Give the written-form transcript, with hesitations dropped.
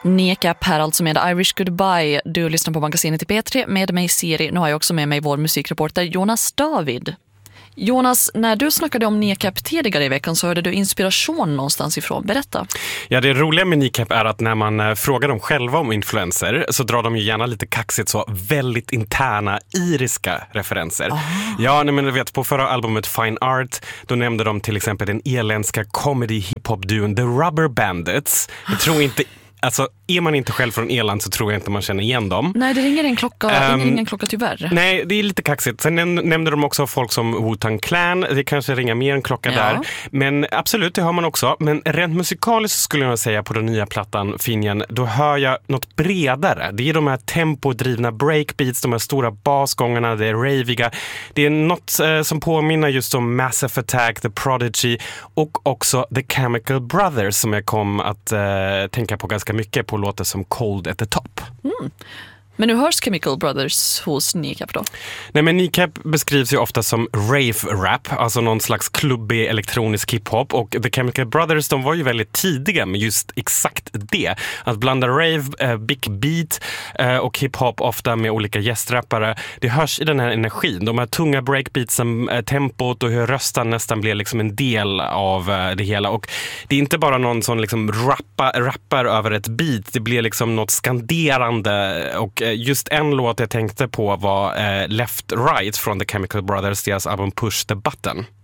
Nekap här alltså med Irish Goodbye. Du lyssnar på magasinet i P3 med mig Siri. Nu har jag också med mig vår musikreporter Jonas David. Jonas, när du snackade om Nekap tidigare i veckan så hörde du inspiration någonstans ifrån. Berätta. Ja, det roliga med Nekap är att när man frågar dem själva om influenser så drar de ju gärna lite kaxigt så väldigt interna iriska referenser. Ja, men du vet, på förra albumet Fine Art då nämnde de till exempel den irländska comedy hiphop-duon The Rubber Bandits. Jag tror inte... Alltså, är man inte själv från Irland så tror jag inte man känner igen dem. Nej, det ringer en klocka, ingen klocka tyvärr. Nej, det är lite kaxigt. Sen nämnde de också folk som Wu-Tang Clan. Det kanske ringer mer en klocka där. Men absolut, det hör man också. Men rent musikaliskt skulle jag säga på den nya plattan Finian, då hör jag något bredare. Det är de här tempodrivna breakbeats, de här stora basgångarna, det är raviga. Det är något som påminner just om Massive Attack, The Prodigy och också The Chemical Brothers som jag kom att tänka på ganska mycket på låtar som Cold at the Top. Men nu hörs Chemical Brothers hos Nekap då? Nej, men Nekap beskrivs ju ofta som rave-rap, alltså någon slags klubbig elektronisk hiphop, och The Chemical Brothers, de var ju väldigt tidiga med just exakt det. Att blanda rave, big beat och hiphop ofta med olika gästrappare. Det hörs i den här energin. De här tunga breakbeatsen, tempot och hur rösten nästan blir liksom en del av det hela. Och det är inte bara någon som liksom rappar över ett beat. Det blir liksom något skanderande, och just en låt jag tänkte på var Left Right från The Chemical Brothers, deras album Push the Button.